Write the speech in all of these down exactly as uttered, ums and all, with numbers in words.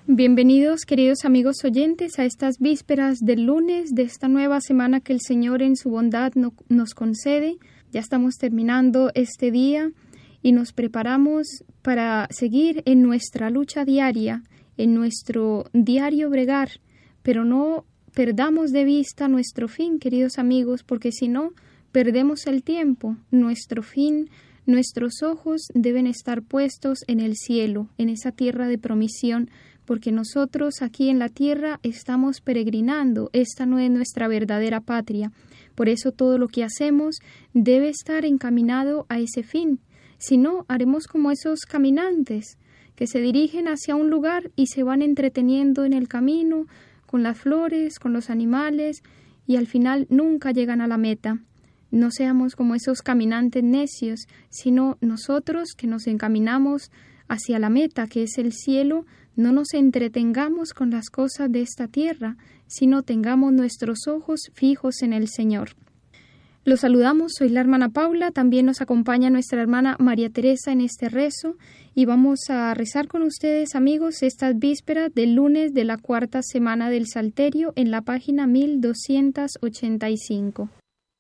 Bienvenidos, queridos amigos oyentes, a estas vísperas del lunes de esta nueva semana que el Señor en su bondad no, nos concede. Ya estamos terminando este día y nos preparamos para seguir en nuestra lucha diaria, en nuestro diario bregar, pero no perdamos de vista nuestro fin, queridos amigos, porque si no, perdemos el tiempo. Nuestro fin, nuestros ojos deben estar puestos en el cielo, en esa tierra de promisión, porque nosotros aquí en la tierra estamos peregrinando. Esta no es nuestra verdadera patria. Por eso todo lo que hacemos debe estar encaminado a ese fin. Si no, haremos como esos caminantes que se dirigen hacia un lugar y se van entreteniendo en el camino con las flores, con los animales, y al final nunca llegan a la meta. No seamos como esos caminantes necios, sino nosotros que nos encaminamos hacia la meta, que es el cielo. No nos entretengamos con las cosas de esta tierra, sino tengamos nuestros ojos fijos en el Señor. Los saludamos, soy la hermana Paula, también nos acompaña nuestra hermana María Teresa en este rezo y vamos a rezar con ustedes, amigos, estas vísperas del lunes de la cuarta semana del Salterio en la página mil doscientos ochenta y cinco.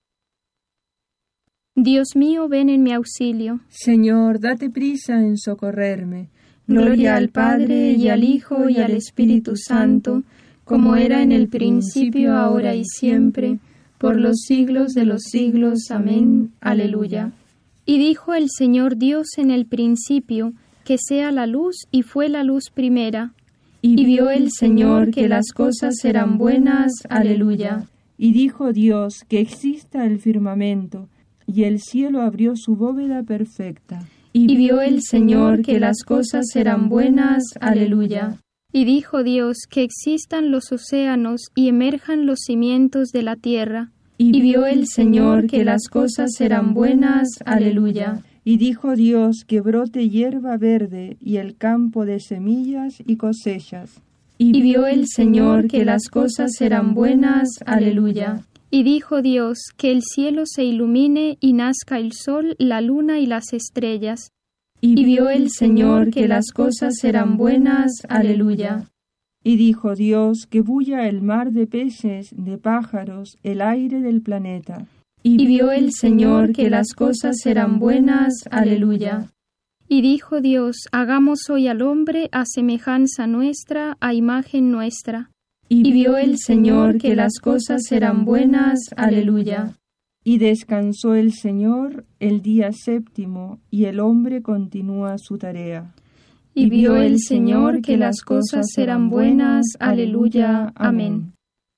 Dios mío, ven en mi auxilio. Señor, date prisa en socorrerme. Gloria al Padre, y al Hijo, y al Espíritu Santo, como era en el principio, ahora y siempre, por los siglos de los siglos. Amén. Aleluya. Y dijo el Señor Dios en el principio, que sea la luz, y fue la luz primera. Y vio el Señor que las cosas eran buenas. Aleluya. Y dijo Dios, que exista el firmamento, y el cielo abrió su bóveda perfecta. Y vio el Señor que las cosas eran buenas. Aleluya. Y dijo Dios, que existan los océanos y emerjan los cimientos de la tierra. Y vio el Señor que las cosas eran buenas. Aleluya. Y dijo Dios, que brote hierba verde y el campo de semillas y cosechas. Y vio el Señor que las cosas eran buenas. Aleluya. Y dijo Dios, que el cielo se ilumine y nazca el sol, la luna y las estrellas. Y vio el Señor que las cosas eran buenas. Aleluya. Y dijo Dios, que bulla el mar de peces, de pájaros, el aire del planeta. Y vio el Señor que las cosas eran buenas. Aleluya. Y dijo Dios, hagamos hoy al hombre a semejanza nuestra, a imagen nuestra. Y vio el Señor que las cosas eran buenas. Aleluya. Y descansó el Señor el día séptimo, y el hombre continúa su tarea. Y vio el Señor que las cosas eran buenas. Aleluya. Amén.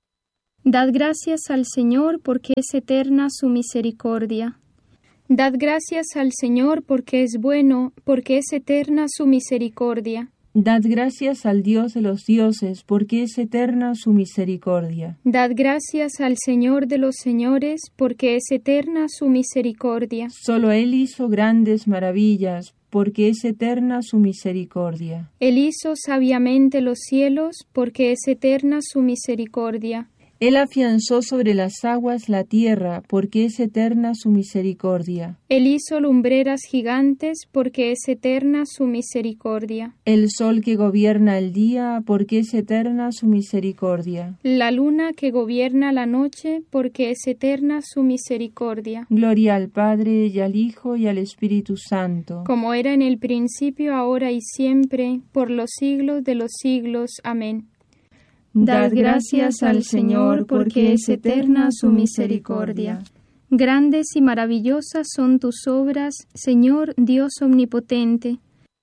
Dad gracias al Señor porque es eterna su misericordia. Dad gracias al Señor porque es bueno, porque es eterna su misericordia. Dad gracias al Dios de los dioses, porque es eterna su misericordia. Dad gracias al Señor de los señores, porque es eterna su misericordia. Solo Él hizo grandes maravillas, porque es eterna su misericordia. Él hizo sabiamente los cielos, porque es eterna su misericordia. Él afianzó sobre las aguas la tierra, porque es eterna su misericordia. Él hizo lumbreras gigantes, porque es eterna su misericordia. El sol que gobierna el día, porque es eterna su misericordia. La luna que gobierna la noche, porque es eterna su misericordia. Gloria al Padre, y al Hijo, y al Espíritu Santo. Como era en el principio, ahora y siempre, por los siglos de los siglos. Amén. Dad gracias al Señor, porque es eterna su misericordia. Grandes y maravillosas son tus obras, Señor Dios omnipotente.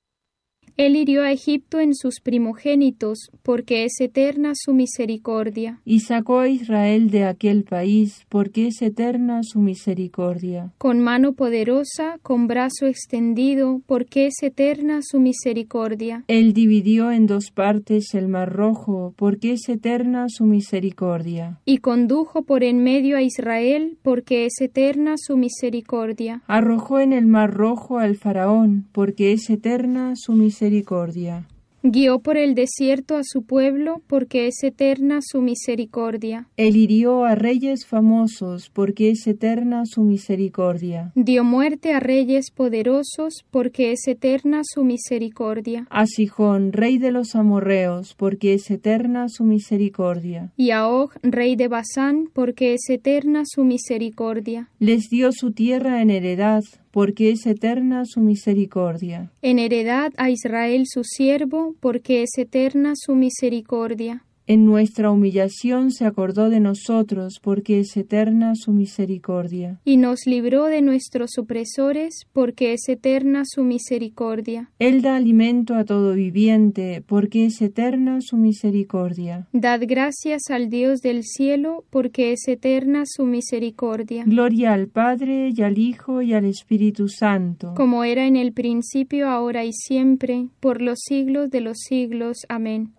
Él hirió a Egipto en sus primogénitos, porque es eterna su misericordia. Y sacó a Israel de aquel país, porque es eterna su misericordia. Con mano poderosa, con brazo extendido, porque es eterna su misericordia. Él dividió en dos partes el mar rojo, porque es eterna su misericordia. Y condujo por en medio a Israel, porque es eterna su misericordia. Arrojó en el mar rojo al faraón, porque es eterna su misericordia. Guió por el desierto a su pueblo, porque es eterna su misericordia. Él hirió a reyes famosos, porque es eterna su misericordia. Dio muerte a reyes poderosos, porque es eterna su misericordia. A Sihón, rey de los amorreos, porque es eterna su misericordia. Y a Og, rey de Basán, porque es eterna su misericordia. Les dio su tierra en heredad, porque es eterna su misericordia. En heredad a Israel su siervo, porque es eterna su misericordia. En nuestra humillación se acordó de nosotros, porque es eterna su misericordia. Y nos libró de nuestros opresores, porque es eterna su misericordia. Él da alimento a todo viviente, porque es eterna su misericordia. Dad gracias al Dios del cielo, porque es eterna su misericordia. Gloria al Padre, y al Hijo, y al Espíritu Santo. Como era en el principio, ahora y siempre, por los siglos de los siglos. Amén.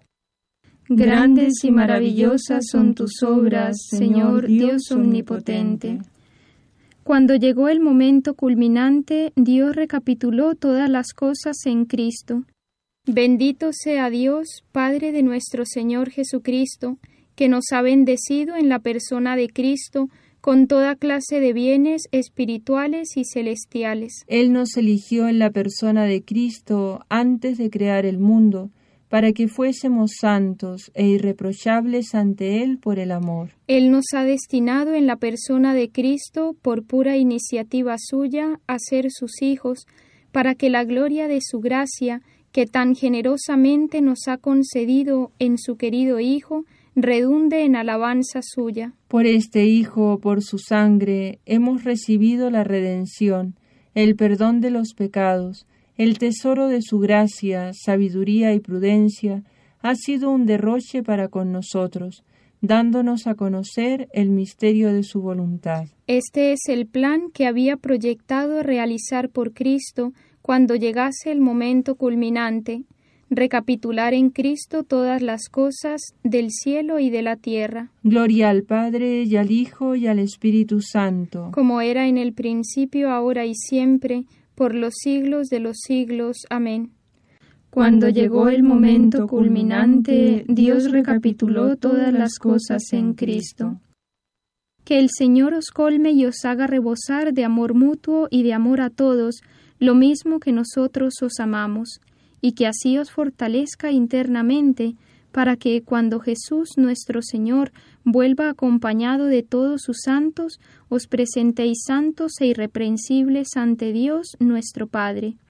Grandes y maravillosas son tus obras, Señor Dios omnipotente. Cuando llegó el momento culminante, Dios recapituló todas las cosas en Cristo. Bendito sea Dios, Padre de nuestro Señor Jesucristo, que nos ha bendecido en la persona de Cristo con toda clase de bienes espirituales y celestiales. Él nos eligió en la persona de Cristo antes de crear el mundo, para que fuésemos santos e irreprochables ante Él por el amor. Él nos ha destinado en la persona de Cristo, por pura iniciativa suya, a ser sus hijos, para que la gloria de su gracia, que tan generosamente nos ha concedido en su querido Hijo, redunde en alabanza suya. Por este Hijo, por su sangre, hemos recibido la redención, el perdón de los pecados. El tesoro de su gracia, sabiduría y prudencia ha sido un derroche para con nosotros, dándonos a conocer el misterio de su voluntad. Este es el plan que había proyectado realizar por Cristo cuando llegase el momento culminante, recapitular en Cristo todas las cosas del cielo y de la tierra. Gloria al Padre, y al Hijo, y al Espíritu Santo. Como era en el principio, ahora y siempre, por los siglos de los siglos. Amén. Cuando llegó el momento culminante, Dios recapituló todas las cosas en Cristo. Que el Señor os colme y os haga rebosar de amor mutuo y de amor a todos, lo mismo que nosotros os amamos, y que así os fortalezca internamente, para que cuando Jesús nuestro Señor vuelva acompañado de todos sus santos, os presentéis santos e irreprensibles ante Dios nuestro Padre.